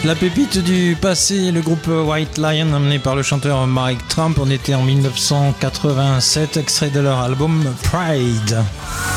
La pépite du passé, le groupe White Lion emmené par le chanteur Mike Tramp. On était en 1987, extrait de leur album Pride.